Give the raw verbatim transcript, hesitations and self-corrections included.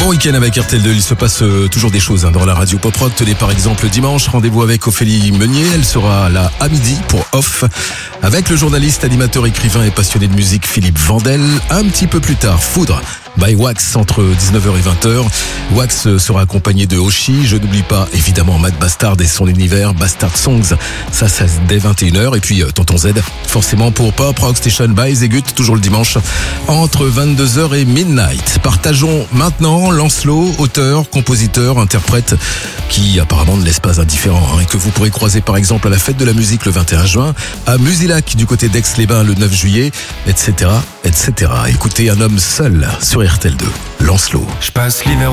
Bon week-end avec R T L deux, il se passe euh, toujours des choses hein, dans la radio pop rock. Tenez par exemple dimanche, rendez-vous avec Ophélie Meunier, elle sera là à midi pour Off, avec le journaliste, animateur, écrivain et passionné de musique Philippe Vandel. Un petit peu plus tard, Foudre by Wax entre dix-neuf heures et vingt heures. Wax sera accompagné de Hoshi, je n'oublie pas évidemment Matt Bastard et son univers Bastard Songs, ça c'est dès vingt et une heures. Et puis euh, Tonton Z forcément pour Pop Rock Station by Zegut, toujours le dimanche entre vingt-deux heures et midnight. Partageons maintenant Lancelot, auteur, compositeur, interprète, qui apparemment ne laisse pas indifférent hein, et que vous pourrez croiser par exemple à la fête de la musique le vingt et un juin, à Musilac du côté d'Aix-les-Bains le neuf juillet, et cetera et cetera. Écoutez un homme seul sur R T L deux, Lancelot. Je passe l'hiver